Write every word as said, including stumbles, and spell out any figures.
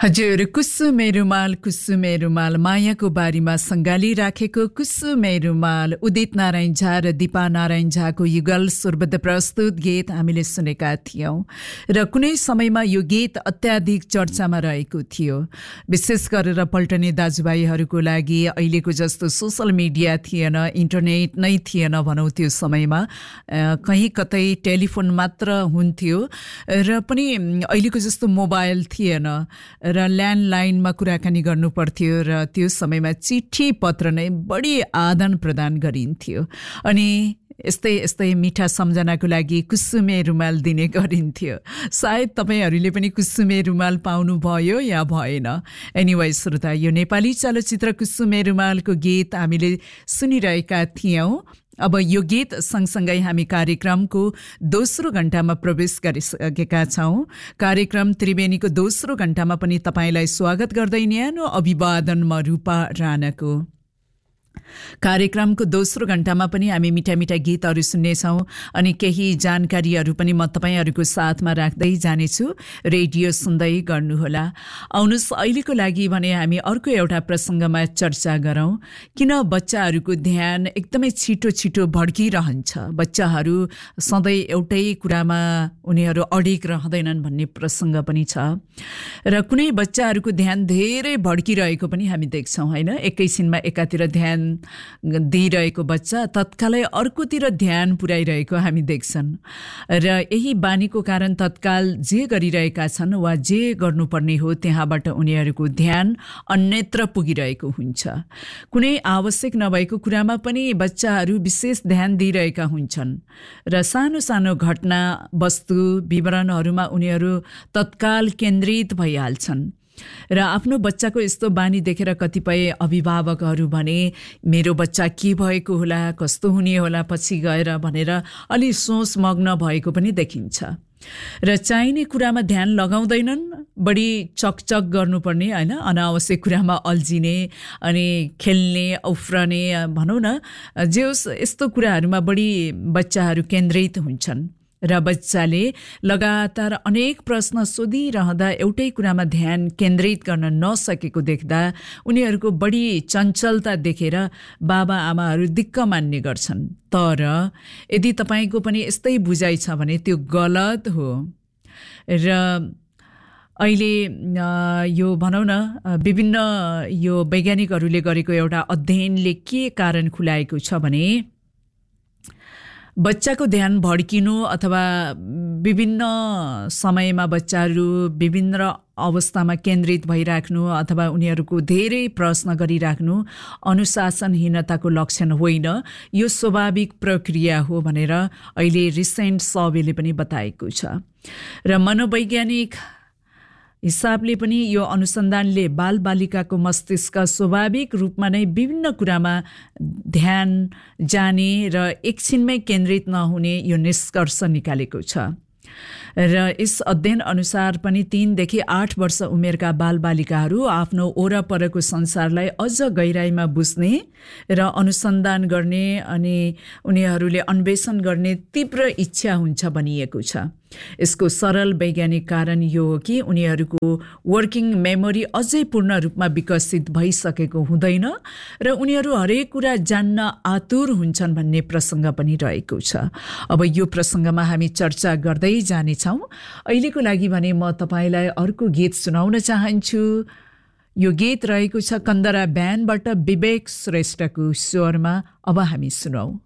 हजुर, कुसुमे रुमाल कुसुमे रुमाल मायाको बारीमा सङ्गाली राखेको कुसुमे रुमाल उदित नारायण झा र दिपा नारायण झाको युगल स्वरबद्ध प्रस्तुत गीत हामीले सुनेका थियौं र कुनै समयमा यो गीत अत्याधिक चर्चामा रहेको थियो। विशेष गरेर पल्टने दाजुभाइहरूको लागि अहिलेको जस्तो सोशल मिडिया थिएन, इन्टरनेट नै थिएन भनौँ। त्यो समयमा कहीँ कतै टेलिफोन मात्र हुन्थ्यो र पनि अहिलेको जस्तो मोबाइल थिएन र ल्यान्डलाइनमा कुराकानी गर्नु पर्थ्यो र त्यो समयमा चिठी पत्र नै बढी आदान प्रदान गरिन्थ्यो अनि यस्तै यस्तै मिठा सम्झनाको लागि कुसुमे रुमाल दिने गरिन्थ्यो। सायद तपाईहरूले पनि कुसुमे रुमाल पाउनु भयो या भएन। एनिवे श्रोता, यो नेपाली चलचित्र कुसुमे रुमालको गीत हामीले सुनिरहेका थियौं। अब यो गीत सँगसँगै हामी कार्यक्रमको दोस्रो घण्टामा प्रवेश गरिसकेका छौं। कार्यक्रम त्रिवेणीको दोस्रो घण्टामा पनि तपाईलाई स्वागत गर्दै न्यानो अभिवादन म रूपा राणाको। कार्यक्रमको दोस्रो घण्टामा पनि हामी मिठा मिठा गीतहरू सुन्नेछौँ अनि केही जानकारीहरू पनि म तपाईँहरूको साथमा राख्दै जानेछु। रेडियो सुन्दै गर्नुहोला। आउनुहोस्, अहिलेको लागि भने हामी अर्को एउटा प्रसङ्गमा चर्चा गरौँ। किन बच्चाहरूको ध्यान एकदमै छिटो छिटो भड्किरहन्छ? बच्चाहरू सधैँ एउटै कुरामा उनीहरू अडिग रहँदैनन् भन्ने प्रसङ्ग पनि छ र कुनै बच्चाहरूको ध्यान धेरै भड्किरहेको पनि हामी देख्छौँ, होइन? एकैछिनमा एकातिर ध्यान दिइरहेको बच्चा तत्कालै अर्कोतिर ध्यान पुर्याइरहेको हामी देख्छन् र यही बानीको कारण तत्काल जे गरिरहेका छन् वा जे गर्नुपर्ने हो त्यहाँबाट उनीहरूको ध्यान अन्यत्र पुगिरहेको हुन्छ। कुनै आवश्यक नभएको कुरामा पनि बच्चाहरू विशेष ध्यान दिइरहेका हुन्छन् र सानो सानो घटना, वस्तु, विवरणहरूमा उनीहरू तत्काल केन्द्रित भइहाल्छन् र आफ्नो बच्चाको यस्तो बानी देखेर कतिपय अभिभावकहरू भने मेरो बच्चा के भएको होला, कस्तो हुने होला पछि गएर भनेर अलि सोच मग्न भएको पनि देखिन्छ र चाहिने कुरामा ध्यान लगाउँदैनन्। बढी चकचक गर्नुपर्ने, होइन, अनावश्यक कुरामा अल्झिने अनि खेल्ने, उफ्रने, भनौँ न, जे होस् यस्तो कुराहरूमा बढी बच्चाहरू केन्द्रित हुन्छन् र बच्चाले लगातार अनेक प्रश्न सोधिरहँदा एउटै कुरामा ध्यान केन्द्रित गर्न नसकेको देख्दा उनीहरूको बढी चञ्चलता देखेर बाबा आमाहरू दिक्क मान्ने गर्छन्। तर यदि तपाईँको पनि यस्तै बुझाइ छ भने त्यो गलत हो र अहिले यो भनौँ न विभिन्न यो वैज्ञानिकहरूले गरेको एउटा अध्ययनले के कारण खुलाएको छ भने बच्चाको ध्यान भड्किनु अथवा विभिन्न समयमा बच्चाहरू विभिन्न अवस्थामा केन्द्रित भइराख्नु अथवा उनीहरूको धेरै प्रश्न गरिराख्नु अनुशासनहीनताको लक्षण होइन, यो स्वाभाविक प्रक्रिया हो भनेर अहिले रिसेन्ट सर्वेले पनि बताएको छ र मनोवैज्ञानिक हिसाबले पनि यो अनुसन्धानले बालबालिकाको मस्तिष्क स्वाभाविक रूपमा नै विभिन्न कुरामा ध्यान जाने र एकछिनमै केन्द्रित नहुने यो निष्कर्ष निकालेको छ र यस अध्ययन अनुसार पनि तीनदेखि आठ वर्ष उमेरका बालबालिकाहरू आफ्नो वरपरको संसारलाई अझ गहिराइमा बुझ्ने र अनुसन्धान गर्ने अनि उनीहरूले अन्वेषण गर्ने तीव्र इच्छा हुन्छ भनिएको छ। यसको सरल वैज्ञानिक कारण यो हो कि उनीहरूको वर्किङ मेमोरी अझै पूर्ण रूपमा विकसित भइसकेको हुँदैन र उनीहरू हरेक कुरा जान्न आतुर हुन्छन् भन्ने प्रसङ्ग पनि रहेको छ। अब यो प्रसङ्गमा हामी चर्चा गर्दै जानेछौँ। अहिलेको लागि भने म तपाईँलाई अर्को गीत सुनाउन चाहन्छु। यो गीत रहेको छ कन्दरा ब्यान्डबाट विवेक श्रेष्ठको स्वरमा। अब हामी सुनौँ।